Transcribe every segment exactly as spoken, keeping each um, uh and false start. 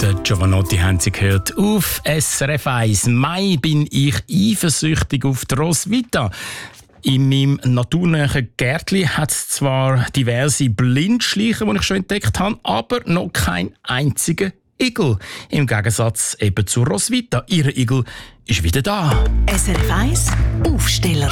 Der Giovanotti haben Sie gehört auf S R F eins. Mai bin ich eifersüchtig auf die Roswitha. In meinem naturnahen Gärtli hat es zwar diverse Blindschleichen, die ich schon entdeckt habe, aber noch keinen einzigen Igel. Im Gegensatz eben zu Roswitha. Ihre Igel ist wieder da. S R F eins Aufsteller.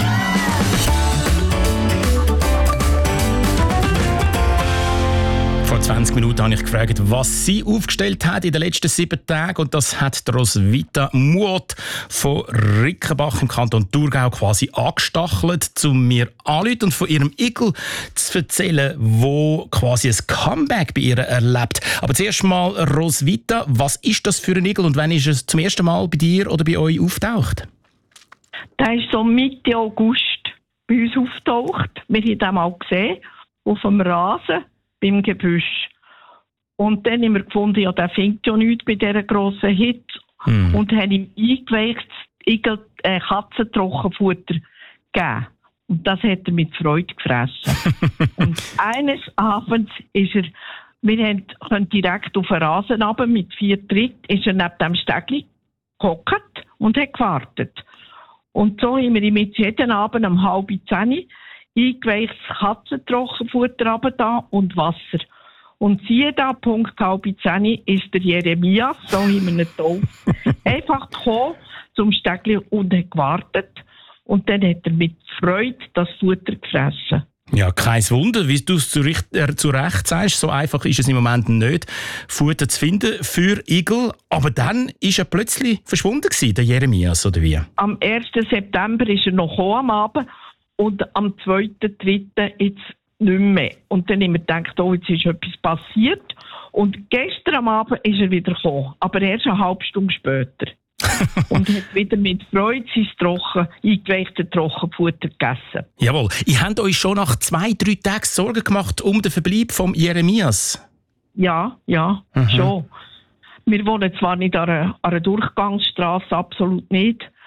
Vor zwanzig Minuten habe ich gefragt, was sie aufgestellt hat in den letzten sieben Tagen. Und das hat die Roswitha Muot von Rickenbach im Kanton Thurgau quasi angestachelt, um mir anzurufen und von ihrem Igel zu erzählen, wo quasi ein Comeback bei ihr erlebt. Aber zuerst mal, Roswitha, was ist das für ein Igel und wann ist es zum ersten Mal bei dir oder bei euch auftaucht? Der ist so Mitte August bei uns auftaucht. Wir haben ihn mal gesehen, auf dem Rasen. Beim Gebüsch. Und dann haben wir gefunden, ja, der findet ja nichts bei dieser grossen Hitze. Mm. Und haben ihm eingeweichtes Igel, äh, Katzentrockenfutter gegeben. Und das hat er mit Freude gefressen. Und eines Abends ist er, wir haben, können direkt auf den Rasen runter, mit vier Tritten, ist er neben dem Stegli gehockt und hat gewartet. Und so haben wir ihm jetzt jeden Abend um halb zehn eingeweichtes Katzentrockenfutter runter und Wasser. Und siehe da, Punkt halb zehn ist der Jeremias, so haben wir ihn getauft, einfach gekommen zum Stegli und hat gewartet. Und dann hat er mit Freude das Futter gefressen. Ja, kein Wunder, wie du es zu Recht, äh, zu Recht sagst. So einfach ist es im Moment nicht, Futter zu finden für Igel. Aber dann ist er plötzlich verschwunden gewesen, der Jeremias, oder wie? Am ersten September ist er noch gekommen am Abend. Und am zweiten, dritten jetzt nicht mehr. Und dann haben wir gedacht, oh, jetzt ist etwas passiert. Und gestern am Abend ist er wieder gekommen. Aber erst eine halbe Stunde später. Und hat wieder mit Freude sein trocken, eingeweichtes Trockenfutter gegessen. Jawohl. Ihr habt euch schon nach zwei, drei Tagen Sorgen gemacht um den Verbleib von Jeremias? Ja, ja, mhm. schon. Wir wohnen zwar nicht an einer, an einer Durchgangsstrasse, absolut nicht.